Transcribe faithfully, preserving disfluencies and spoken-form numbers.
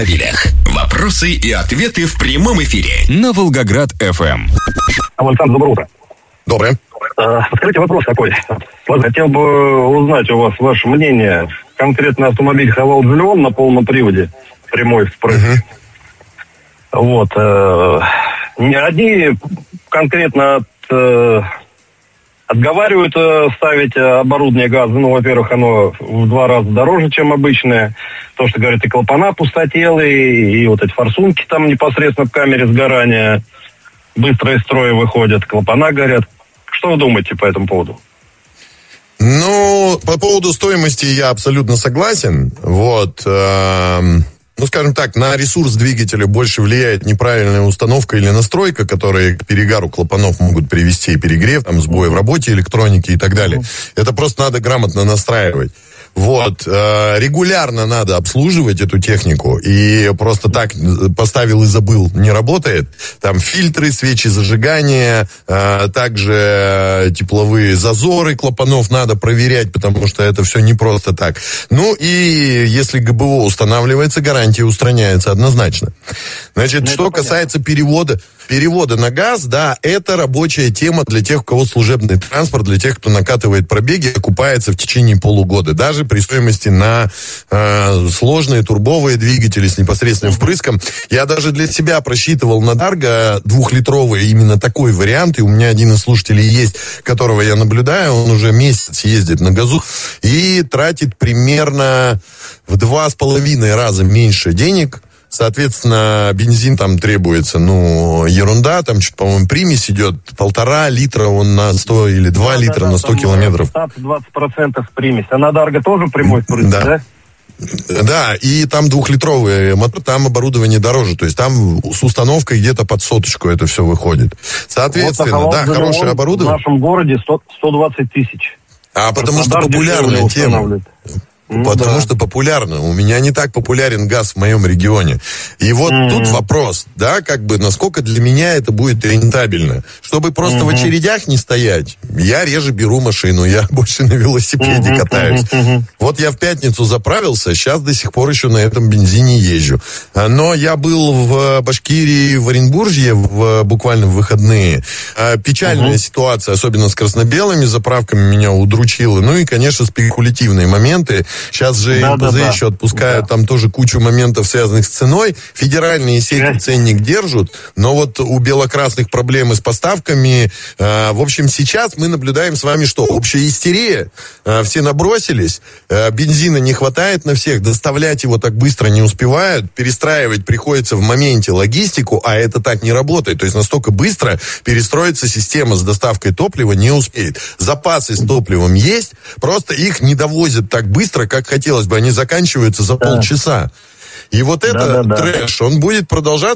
Вопросы и ответы в прямом эфире на Волгоград эф эм. Александр, доброе утро. Доброе. Скажите, вопрос такой. Хотел бы узнать у вас ваше мнение. Конкретно автомобиль Хавал Джулион на полном приводе, прямой впрыск. Uh-huh. Вот. Одни конкретно от, отговаривают ставить оборудование газа. Ну, во-первых, оно в два раза дороже, чем обычное. То, что, говорят, и клапана пустотелые, и вот эти форсунки там непосредственно в камере сгорания быстро из строя выходят, клапана горят. Что вы думаете по этому поводу? Ну, по поводу стоимости я абсолютно согласен. Вот. Э, ну, скажем так, на ресурс двигателя больше влияет неправильная установка или настройка, которые к перегару клапанов могут привести, перегрев, там, сбои в работе электроники и так далее. Это просто надо грамотно настраивать. Вот, э, регулярно надо обслуживать эту технику, и просто так поставил и забыл не работает. Там фильтры, свечи зажигания, э, также тепловые зазоры клапанов надо проверять, потому что это все не просто так. Ну и если ГБО устанавливается, гарантия устраняется однозначно. Значит, что касается перевода, перевода на газ, да, это рабочая тема для тех, у кого служебный транспорт, для тех, кто накатывает пробеги, окупается в течение полугода. Даже при стоимости на э, сложные турбовые двигатели с непосредственным впрыском. Я даже для себя просчитывал на Дарго двухлитровый именно такой вариант, и у меня один из слушателей есть, которого я наблюдаю, он уже месяц ездит на газу и тратит примерно в два с половиной раза меньше денег. Соответственно, бензин там требуется, ну, ерунда, там что-то, по-моему, примесь идет, полтора литра он на сто или два да, литра да, на сто километров. пятнадцать-двадцать процентов примесь. А на Дарго тоже прямой впрыск, да? да? Да, и там двухлитровый мотор, там оборудование дороже, то есть там с установкой где-то под соточку это все выходит. Соответственно, вот да, хорошее оборудование. В нашем городе сто двадцать тысяч. А потому что популярная тема. Ну, Потому да. что популярно. У меня не так популярен газ в моем регионе. И вот mm-hmm. тут вопрос, да, как бы, насколько для меня это будет рентабельно. Чтобы просто mm-hmm. в очередях не стоять, я реже беру машину, я больше на велосипеде mm-hmm. катаюсь. Mm-hmm. Вот я в пятницу заправился, сейчас до сих пор еще на этом бензине езжу. Но я был в Башкирии, в Оренбурге в, буквально в выходные. Печальная mm-hmm. ситуация, особенно с красно-белыми заправками, меня удручила. Ну и, конечно, спекулятивные моменты. Сейчас же да, эн пэ зэ да, еще отпускают, да. там тоже кучу моментов, связанных с ценой. Федеральные сети ценник держат, но вот у белокрасных проблемы с поставками. Э, в общем, сейчас мы наблюдаем с вами, что общая истерия. Э, все набросились, э, бензина не хватает на всех, доставлять его так быстро не успевают, перестраивать приходится в моменте логистику, а это так не работает. То есть настолько быстро перестроиться система с доставкой топлива не успеет. Запасы с топливом есть, просто их не довозят так быстро, как хотелось бы, они заканчиваются за да. полчаса. И вот это да, да, да. трэш, он будет продолжаться.